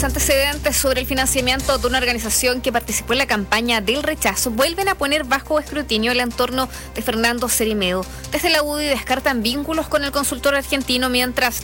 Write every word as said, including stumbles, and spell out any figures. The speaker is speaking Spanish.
antecedentes sobre el financiamiento de una organización que participó en la campaña del rechazo vuelven a poner bajo escrutinio el entorno de Fernando Cerime. Desde la U D I descartan vínculos con el consultor argentino, mientras